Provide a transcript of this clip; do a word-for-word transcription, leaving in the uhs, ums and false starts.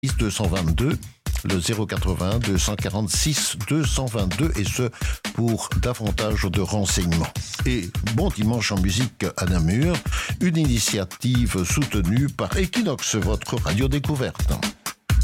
deux cent vingt-deux, le zéro quatre-vingts deux cent quarante-six deux cent vingt-deux, et ce pour davantage de renseignements. Et bon dimanche en musique à Namur, une initiative soutenue par Equinox, votre radio découverte.